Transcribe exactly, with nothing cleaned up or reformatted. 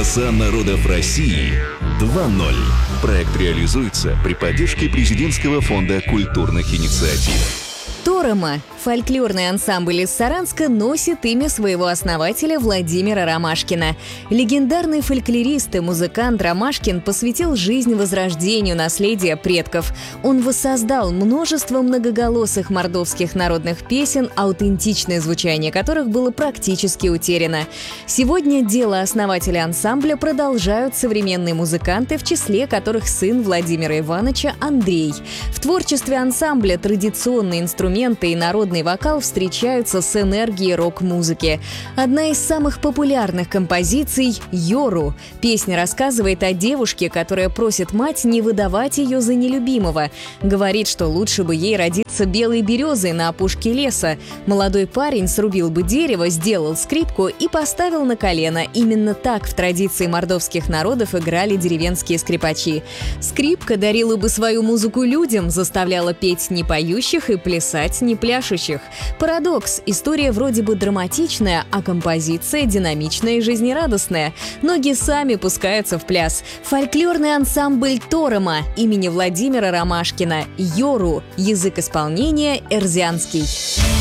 Голоса народов России два ноль. Проект реализуется при поддержке Президентского фонда культурных инициатив. Торома – фольклорный ансамбль из Саранска, носит имя своего основателя Владимира Ромашкина. Легендарный фольклорист и музыкант Ромашкин посвятил жизнь возрождению наследия предков. Он воссоздал множество многоголосых мордовских народных песен, аутентичное звучание которых было практически утеряно. Сегодня дело основателя ансамбля продолжают современные музыканты, в числе которых сын Владимира Ивановича Андрей. В творчестве ансамбля традиционные инструменты и народный вокал встречаются с энергией рок-музыки. Одна из самых популярных композиций — «Йору». Песня рассказывает о девушке, которая просит мать не выдавать ее за нелюбимого. Говорит, что лучше бы ей родиться белой березой на опушке леса. Молодой парень срубил бы дерево, сделал скрипку и поставил на колено. Именно так в традиции мордовских народов играли деревенские скрипачи. Скрипка дарила бы свою музыку людям, заставляла петь не поющих и плясать не пляшущих. Парадокс. История вроде бы драматичная, а композиция динамичная и жизнерадостная. Ноги сами пускаются в пляс. Фольклорный ансамбль «Торома» имени Владимира Ромашкина. «Йору». Язык исполнения — эрзянский.